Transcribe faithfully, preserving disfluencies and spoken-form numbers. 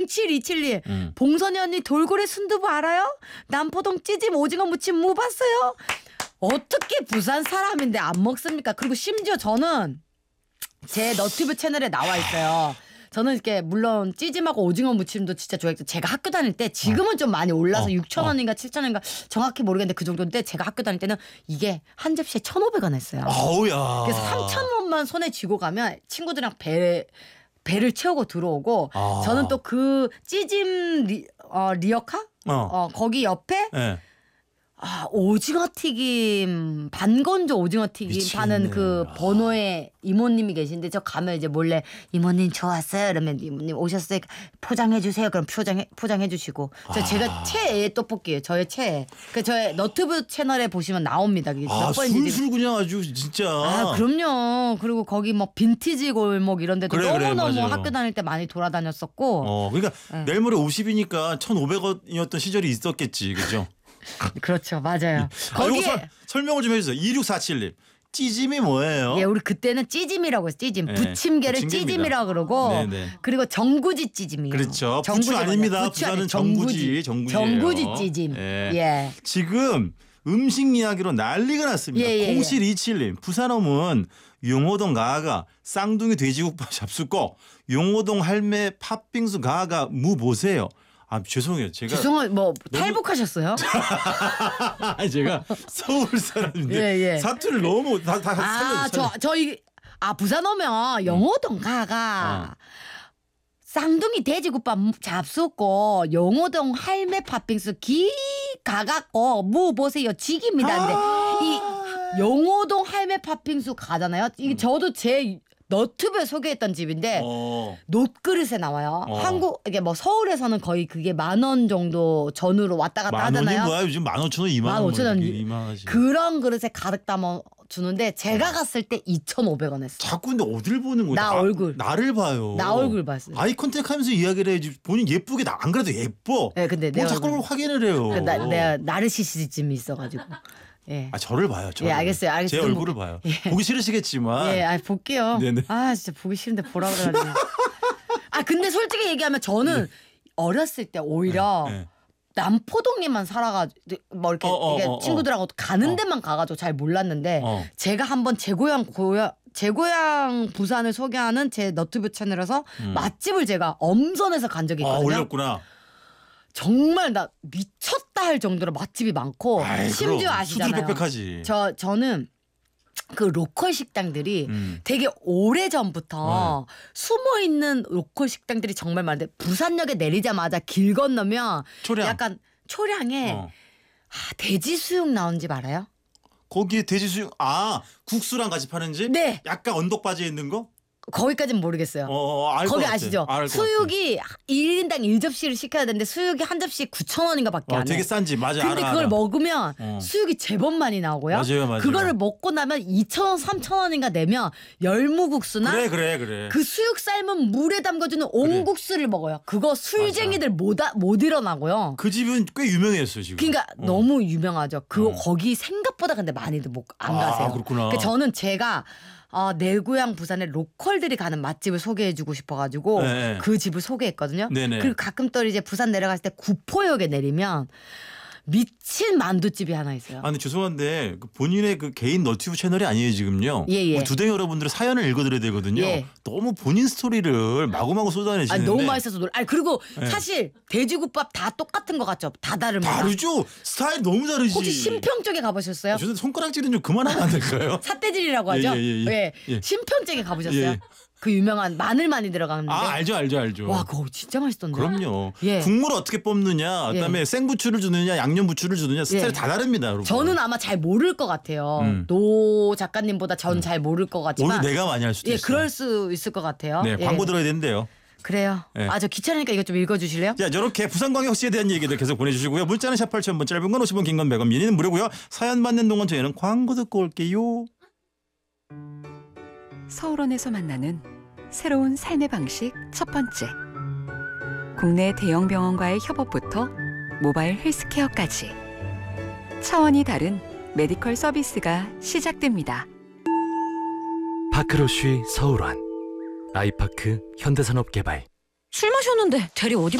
공칠이칠님 음. 봉선이 언니 돌고래 순두부 알아요? 남포동 찌짐 오징어 무침 무 봤어요? 어떻게 부산 사람인데 안 먹습니까? 그리고 심지어 저는 제 너튜브 채널에 나와 있어요. 저는 이렇게 물론 찌짐하고 오징어 무침도 진짜 좋아했고 제가 학교 다닐 때 지금은 좀 많이 올라서 어, 육천 원인가 칠천 원인가 정확히 모르겠는데 그 정도인데 제가 학교 다닐 때는 이게 한 접시에 천오백 원 했어요. 아우야. 그래서 삼천 원만 손에 쥐고 가면 친구들이랑 배 배를 채우고 들어오고 아. 저는 또 그 찌짐 리, 어, 리어카 어. 어, 거기 옆에 네. 아, 오징어 튀김, 반건조 오징어 튀김 미치겠네. 파는 그 아. 번호에 이모님이 계신데 저 가면 이제 몰래 이모님 좋았어요. 그러면 이모님 오셨어요. 포장해 주세요. 그럼 포장해 포장해 주시고. 저 아. 제가 최애 떡볶이에요. 저의 최애. 그 저의 너튜브 채널에 보시면 나옵니다. 그게 아, 몇 번인지. 술술 그냥 아주 진짜. 아, 그럼요. 그리고 거기 뭐 빈티지 골목 이런 데도 그래, 그래, 너무너무 맞아요. 학교 다닐 때 많이 돌아다녔었고. 어, 그러니까 네. 내일 모레 오십이니까 천오백 원이었던 시절이 있었겠지. 그죠? 그렇죠. 맞아요. 아, 요거 거기에 설, 설명을 좀 해주세요. 이육사칠님. 찌짐이 뭐예요? 예, 우리 그때는 찌짐이라고 했어요. 찌짐. 네, 부침개를 부침개입니다. 찌짐이라고 그러고 네네. 그리고 정구지 찌짐이에요. 그렇죠. 정구지 부추 아닙니다. 맞아요. 부산은 아니에요. 정구지. 정구지예요. 정구지 찌짐. 예. 예. 지금 음식 이야기로 난리가 났습니다. 예, 예, 예. 공칠이칠님. 부산어문 용호동 가가 쌍둥이 돼지국밥 잡수고 용호동 할매 팥빙수 가가 무 보세요. 아 죄송해요. 제가 죄송해요. 뭐 너무- 탈북하셨어요? 제가 서울 사람인데 예, 예. 사투를 너무 다, 다 아, 살려. 저 저희 아 부산 오면 영호동 어. 가가 쌍둥이 돼지국밥 잡수고 영호동 할매 팥빙수 기 가갖고 무 보세요 지깁니다. 근데 아~ 이 영호동 할매 팥빙수 가잖아요. 이게 저도 제 너튜브에 소개했던 집인데 어. 놋그릇에 나와요. 어. 한국 이게 뭐 서울에서는 거의 그게 만 원 정도 전후로 왔다 갔다 만 원이 하잖아요. 뭐야? 요즘 만 오천 원, 이만 원. 만 오천 원. 이만하지. 그런 그릇에 가득 담아 주는데 제가 갔을 때 이천오백 원 했어. 자꾸 근데 어딜 보는 거야? 나 얼굴. 나를 봐요. 나 얼굴 봤어요. 아이 컨택하면서 이야기를 해야지. 본인 예쁘게 나 안 그래도 예뻐. 네, 근데 뭘 내가 자꾸 그걸 확인을 해요. 그 나, 내가 나르시시즘이 있어가지고. 예. 아 저를 봐요. 저를. 예, 알겠어요. 알겠어요. 제 얼굴을 봐요. 예. 보기 싫으시겠지만. 예, 아 볼게요. 네네. 아 진짜 보기 싫은데 보라 그래가지고. 아 근데 솔직히 얘기하면 저는 어렸을 때 오히려 네. 남포동에만 살아가지고 뭐 이렇게, 어, 어, 이렇게 어, 어. 친구들하고 가는 어. 데만 가가지고 잘 몰랐는데 어. 제가 한번 제 고향 고향 제 고향 부산을 소개하는 제 너튜브 채널에서 음. 맛집을 제가 엄선해서 간 적이 아 있거든요. 올렸구나. 정말 나 미쳤다 할 정도로 맛집이 많고 아이, 심지어 그럼. 아시잖아요. 수두룩백하지. 저 저는 그 로컬 식당들이 음. 되게 오래 전부터 네. 숨어 있는 로컬 식당들이 정말 많은데 부산역에 내리자마자 길 건너면 초량. 약간 초량에 어. 아, 돼지 수육 나온 집 알아요? 거기에 돼지 수육 아 국수랑 같이 파는 집? 네. 약간 언덕 바지에 있는 거? 거기까지는 모르겠어요. 어, 알 거기 것 같아. 아시죠? 알것 수육이 일 인당 일 접시를 시켜야 되는데 수육이 한 접시 구천 원인가 밖에 같아. 어, 안 되게 해. 싼 집. 맞아. 근데 알아, 그걸 알아. 먹으면 어. 수육이 제법 많이 나오고요. 맞아요, 맞아요. 그거를 먹고 나면 이천 원, 삼천 원인가 내면 열무국수나 그래 그래 그래. 그 수육 삶은 물에 담궈주는 옹국수를 먹어요. 그거 술쟁이들 못, 아- 못 일어나고요. 그 집은 꽤 유명했어요 지금. 그러니까 어. 너무 유명하죠. 그 어. 거기 생각보다 근데 많이들 못 안 아, 가세요. 그렇구나. 그러니까 저는 제가 어, 내 고향 부산에 로컬들이 가는 맛집을 소개해주고 싶어가지고 네. 그 집을 소개했거든요. 네네. 그리고 가끔 또 이제 부산 내려갔을 때 구포역에 내리면 미친 만두집이 하나 있어요. 아 근데 죄송한데 그 본인의 그 개인 너튜브 채널이 아니에요 지금요. 예, 예. 우리 두댕 여러분들의 사연을 읽어드려야 되거든요. 예. 너무 본인 스토리를 마구마구 쏟아내시는데. 아니, 너무 맛있어서 놀. 아니 그리고 네. 사실 돼지국밥 다 똑같은 것 같죠? 다 다릅니다. 다르죠. 스타일 너무 다르지. 혹시 신평 쪽에 가보셨어요? 죄송한데 손가락질은 좀 그만하면 안 될까요? 삿대질이라고 하죠. 예, 예, 예, 예. 예. 신평 쪽에 가보셨어요? 예. 그 유명한 마늘 많이 들어가는데. 아 알죠 알죠 알죠. 와, 그거 진짜 맛있던데. 그럼요. 예. 국물을 어떻게 뽑느냐, 그다음에 예. 생부추를 주느냐, 양념 부추를 주느냐 스타일이 예. 다 다릅니다, 여러분. 저는 아마 잘 모를 것 같아요. 음. 노 작가님보다 전 잘 모를 것 같지만. 오히려 내가 많이 할 수도 예, 있어요. 그럴 수 있을 것 같아요. 네, 예. 광고 들어야 되는데요. 그래요. 예. 아, 저 귀찮으니까 이거 좀 읽어주실래요? 자, 이렇게 부산광역시에 대한 얘기들 계속 보내주시고요. 문자는 샵 팔천 번, 짧은 건 오십 원, 긴 건 백 원, 미니는 무료고요. 사연 받는 동안 저희는 광고 듣고 올게요. 서울원에서 만나는 새로운 삶의 방식 첫 번째. 국내 대형 병원과의 협업부터 모바일 헬스케어까지 차원이 다른 메디컬 서비스가 시작됩니다. 파크로쉬 서울원 아이파크 현대산업개발 술 마셨는데 대리 어디